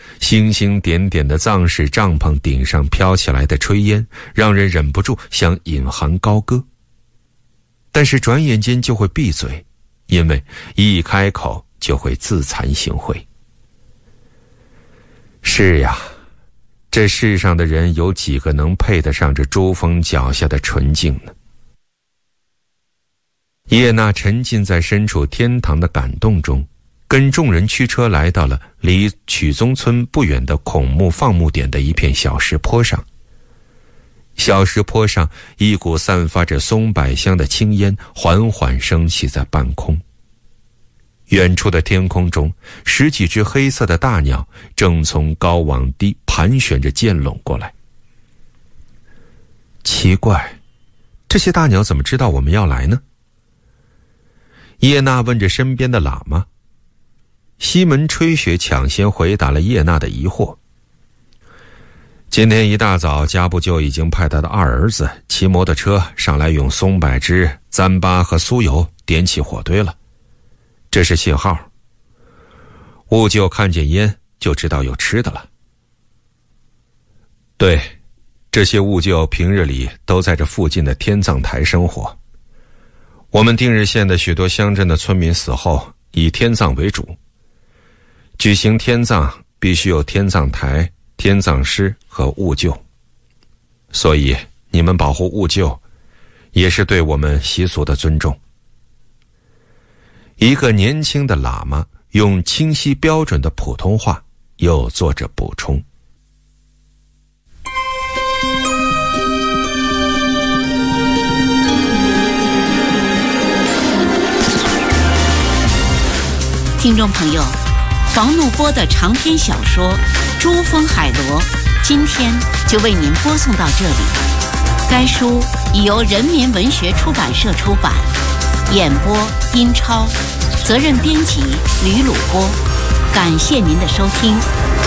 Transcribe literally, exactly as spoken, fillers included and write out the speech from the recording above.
星星点点的藏式帐篷顶上飘起来的炊烟，让人忍不住想引吭高歌。但是转眼间就会闭嘴，因为一开口就会自惭形秽。是呀，这世上的人有几个能配得上这珠峰脚下的纯净呢？叶娜沉浸在身处天堂的感动中，跟众人驱车来到了离曲宗村不远的孔墓放牧点的一片小石坡上。小石坡上一股散发着松柏香的青烟缓缓升起在半空。远处的天空中，十几只黑色的大鸟正从高往低盘旋着渐拢过来。奇怪，这些大鸟怎么知道我们要来呢？叶娜问着身边的喇嘛。西门吹雪抢先回答了叶娜的疑惑。今天一大早，家部就已经派他的二儿子骑摩托车上来，用松柏枝、糌粑和酥油点起火堆了。这是信号。兀舅看见烟就知道有吃的了。对，这些兀舅平日里都在这附近的天葬台生活。我们定日县的许多乡镇的村民死后以天葬为主，举行天葬必须有天葬台、天葬师和兀舅，所以你们保护兀舅也是对我们习俗的尊重。一个年轻的喇嘛用清晰标准的普通话又做着补充。 听众朋友，房怒波的长篇小说《珠峰海螺》今天就为您播送到这里。该书已由人民文学出版社出版，演播殷超，责任编辑吕鲁波。感谢您的收听。